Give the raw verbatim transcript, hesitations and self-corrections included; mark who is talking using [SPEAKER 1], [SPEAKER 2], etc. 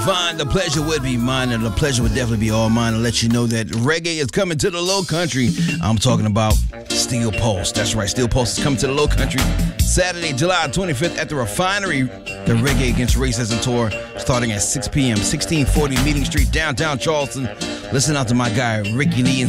[SPEAKER 1] Fine, the pleasure would be mine, and the pleasure would definitely be all mine to let you know that reggae is coming to the Low Country. I'm talking about Steel Pulse. That's right, Steel Pulse is coming to the Low Country Saturday, July twenty-fifth at the Refinery. The Reggae Against Racism Tour starting at six p.m., sixteen forty Meeting Street, downtown Charleston. Listen out to my guy, Ricky Lee and